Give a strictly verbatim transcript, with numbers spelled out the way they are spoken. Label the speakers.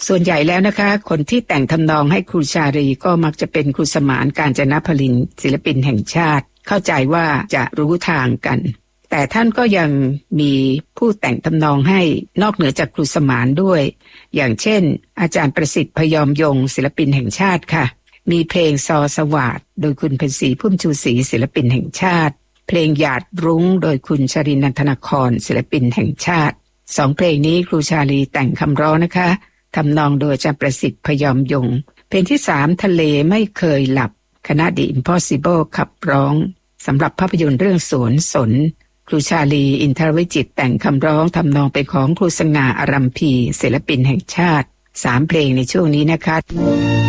Speaker 1: ส่วนใหญ่แล้วนะคะคนที่แต่งทำนองให้ครูชาลีก็มักจะเป็นครูสมานกาญจนพลินศิลปินแห่งชาติเข้าใจว่าจะรู้ทางกันแต่ท่านก็ยังมีผู้แต่งทำนองให้นอกเหนือจากครูสมานด้วยอย่างเช่นอาจารย์ประสิทธิ์พยอมยงค์ศิลปินแห่งชาติค่ะมีเพลงซอสวาทโดยคุณเพ็ญศรีพุ่มชูศรีศิลปินแห่งชาติเพลงหยาดรุ้งโดยคุณชรินทร์ นันทนครศิลปินแห่งชาติสองเพลงนี้ครูชาลีแต่งคำร้องนะคะทำนองโดยอาจารย์ประสิทธิ์พยอมยงค์เพลงที่สามทะเลไม่เคยหลับคณะ The Impossible ขับร้องสำหรับภาพยนตร์เรื่องสวนสนครูชาลีอินทรวิจิตรแต่งคำร้องทำนองเป็นของครูสง่าอารัมพีศิลปินแห่งชาติสามเพลงในช่วงนี้นะคะ